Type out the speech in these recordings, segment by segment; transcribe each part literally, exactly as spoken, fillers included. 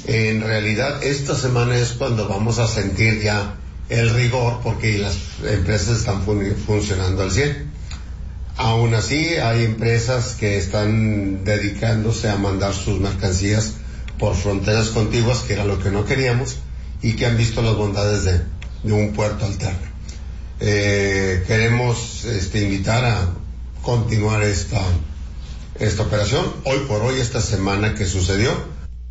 En realidad, esta semana es cuando vamos a sentir ya el rigor, porque las empresas están fun- funcionando al cien. Aún así, hay empresas que están dedicándose a mandar sus mercancías por fronteras contiguas, que era lo que no queríamos, y que han visto las bondades de, de un puerto alterno. Eh, queremos este, invitar a continuar esta, esta operación. Hoy por hoy, esta semana que sucedió,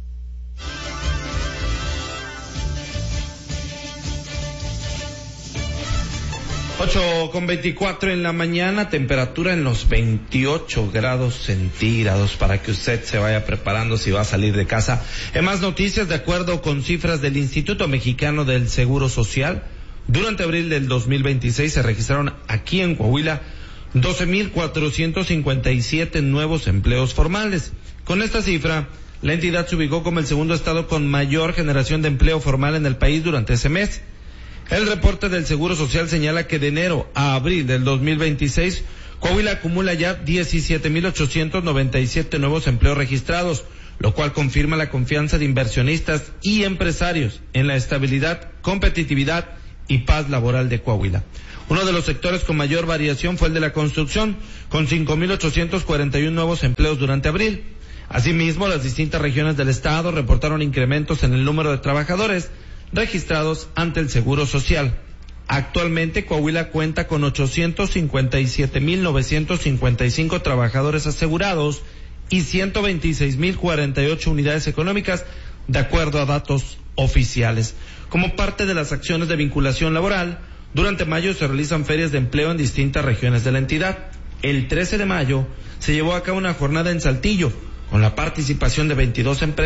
ocho con veinticuatro en la mañana, temperatura en los veintiocho grados centígrados, para que usted se vaya preparando si va a salir de casa. En más noticias, de acuerdo con cifras del Instituto Mexicano del Seguro Social, durante abril del dos mil veintiséis se registraron aquí en Coahuila doce mil cuatrocientos cincuenta y siete nuevos empleos formales. Con esta cifra, la entidad se ubicó como el segundo estado con mayor generación de empleo formal en el país durante ese mes. El reporte del Seguro Social señala que de enero a abril del dos mil veintiséis, Coahuila acumula ya diecisiete mil ochocientos noventa y siete nuevos empleos registrados, lo cual confirma la confianza de inversionistas y empresarios en la estabilidad, competitividad y paz laboral de Coahuila. Uno de los sectores con mayor variación fue el de la construcción, con cinco mil ochocientos cuarenta y uno nuevos empleos durante abril. Asimismo, las distintas regiones del estado reportaron incrementos en el número de trabajadores registrados ante el Seguro Social. Actualmente, Coahuila cuenta con ochocientos cincuenta y siete mil novecientos cincuenta y cinco trabajadores asegurados y ciento veintiséis mil cuarenta y ocho unidades económicas, de acuerdo a datos oficiales. Como parte de las acciones de vinculación laboral, durante mayo se realizan ferias de empleo en distintas regiones de la entidad. El trece de mayo se llevó a cabo una jornada en Saltillo, con la participación de veintidós empresas